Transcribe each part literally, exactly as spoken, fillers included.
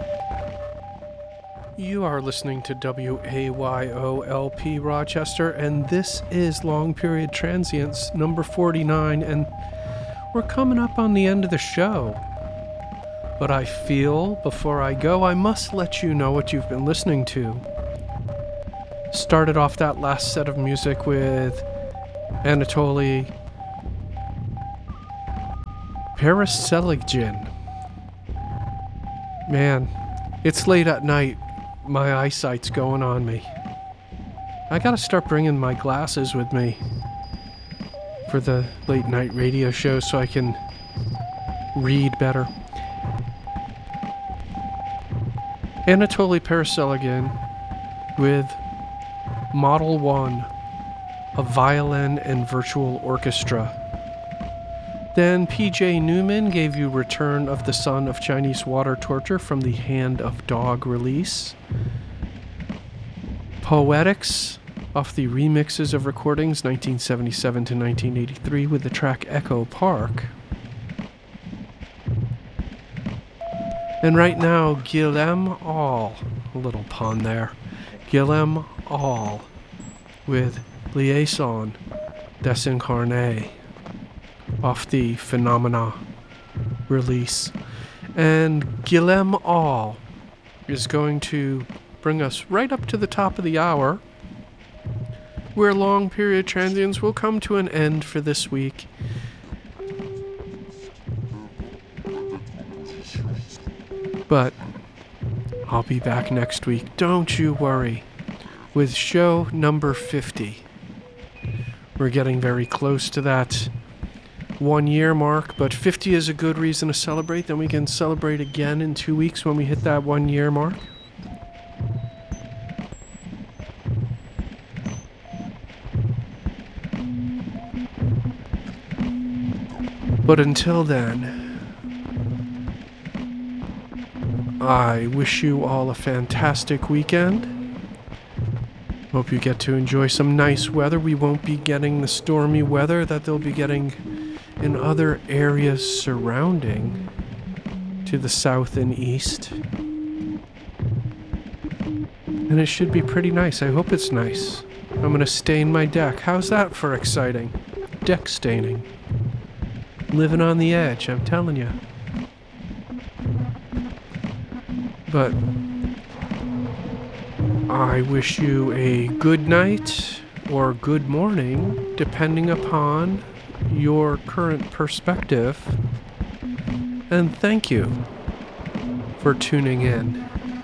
You are listening to W A Y O L P Rochester, and this is Long Period Transients number forty-nine, and we're coming up on the end of the show. But I feel, before I go, I must let you know what you've been listening to. Started off that last set of music with Anatoly Pereselygin. Man, it's late at night. My eyesight's going on me. I gotta start bringing my glasses with me for the late night radio show so I can read better. Anatoly Pereselygin with Model One, a violin and virtual orchestra. Then P J Newman gave you Return of the Son of Chinese Water Torture from the Hand of Dog release. Poetics off the remixes of recordings nineteen seventy-seven to nineteen eighty-three with the track Echo Park. And right now, Guillaume All, a little pun there, Guillaume All with Liaison Desincarnée off the Phenomena release. And Guillaume All is going to bring us right up to the top of the hour, where Long Period Transients will come to an end for this week. But I'll be back next week, don't you worry, with show number fifty. We're getting very close to that one year mark, but fifty is a good reason to celebrate. Then we can celebrate again in two weeks when we hit that one year mark. But until then, I wish you all a fantastic weekend. Hope you get to enjoy some nice weather. We won't be getting the stormy weather that they'll be getting in other areas surrounding to the south and east. And it should be pretty nice. I hope it's nice. I'm gonna stain my deck. How's that for exciting? Deck staining. Living on the edge, I'm telling you. But I wish you a good night or good morning, depending upon your current perspective. And thank you for tuning in.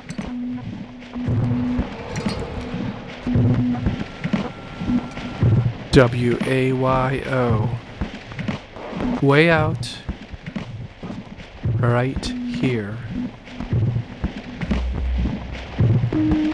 W A Y O. Way out. Right here.